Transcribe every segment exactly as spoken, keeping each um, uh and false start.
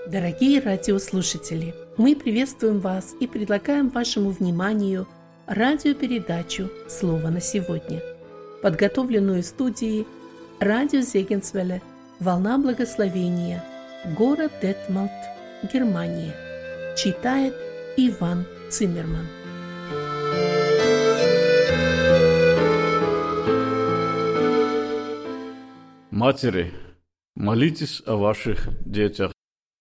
Дорогие радиослушатели, мы приветствуем вас и предлагаем вашему вниманию радиопередачу «Слово на сегодня», подготовленную студией радио Зегенсвелле «Волна благословения», город Детмалт, Германия. Читает Иван Циммерман. Матери, молитесь о ваших детях.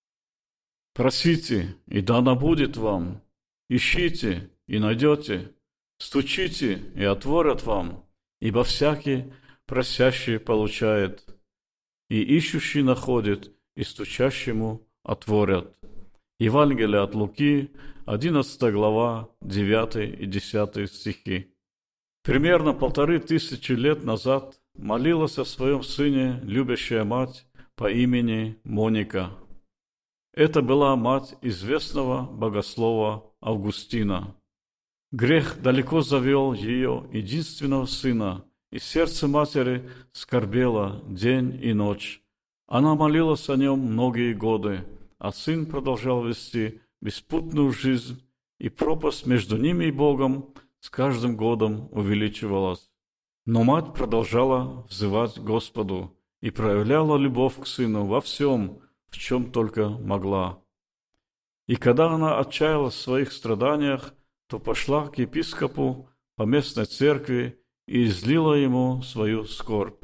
Просите, и дано будет вам. Ищите, и найдете. Стучите, и отворят вам. Ибо всякий просящий получает, и ищущий находит, и стучащему отворят. Евангелие от Луки, одиннадцатая глава, девятый и десятый стихи. Примерно полторы тысячи лет назад молилась о своем сыне любящая мать по имени Моника. Это была мать известного богослова Августина. Грех далеко завел ее единственного сына, и сердце матери скорбело день и ночь. Она молилась о нем многие годы, а сын продолжал вести беспутную жизнь, и пропасть между ними и Богом с каждым годом увеличивалась. Но мать продолжала взывать Господу и проявляла любовь к сыну во всем, в чем только могла. И когда она отчаялась в своих страданиях, то пошла к епископу по местной церкви и излила ему свою скорбь.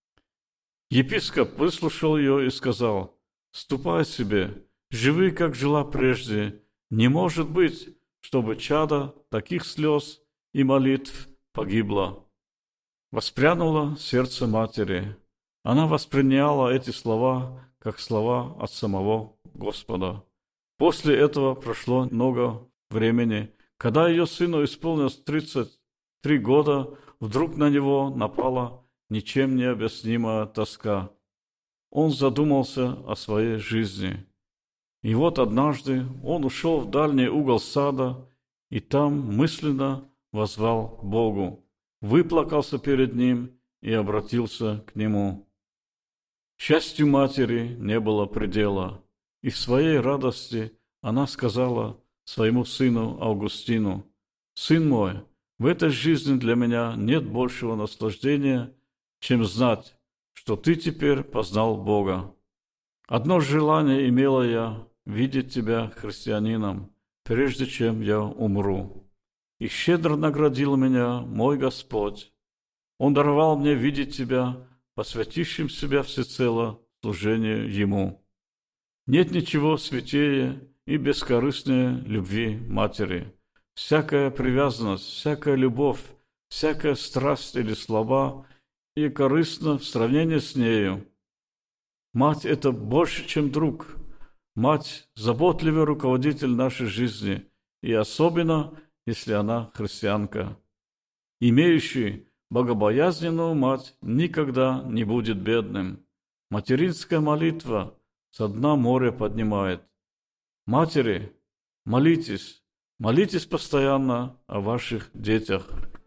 Епископ выслушал ее и сказал: «Ступай себе, живи, как жила прежде. Не может быть, чтобы чадо таких слез и молитв погибло». Воспрянуло сердце матери. Она восприняла эти слова как слова от самого Господа. После этого прошло много времени. Когда ее сыну исполнилось тридцать три года, вдруг на него напала ничем не объяснимая тоска. Он задумался о своей жизни. И вот однажды он ушел в дальний угол сада и там мысленно воззвал к Богу, выплакался перед Ним и обратился к Нему. Счастью матери не было предела, и в своей радости она сказала своему сыну Августину: «Сын мой, в этой жизни для меня нет большего наслаждения, чем знать, что ты теперь познал Бога. Одно желание имела я — видеть тебя христианином, прежде чем я умру. И щедро наградил меня мой Господь. Он даровал мне видеть тебя, посвятившим себя всецело служению Ему. Нет ничего святее и бескорыстнее любви матери. Всякая привязанность, всякая любовь, всякая страсть или слаба и корыстна в сравнении с нею. Мать – это больше, чем друг. Мать – заботливый руководитель нашей жизни, и особенно, если она христианка. Имеющий богобоязненную мать никогда не будет бедным. Материнская молитва со дна моря поднимает. Матери, молитесь, молитесь постоянно о ваших детях.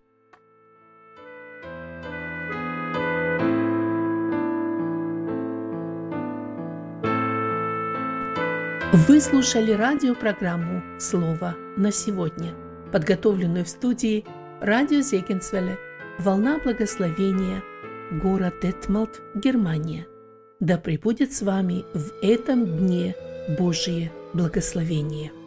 Вы слушали радиопрограмму «Слово на сегодня», подготовленную в студии радио Зегенсвелле «Волна благословения», город Детмалт, Германия. Да пребудет с вами в этом дне Божие благословение.